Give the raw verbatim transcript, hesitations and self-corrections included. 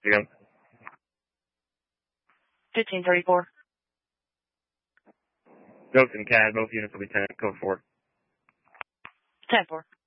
Again. fifteen thirty-four. Ghost and C A D, both units will be ten, code four. ten four.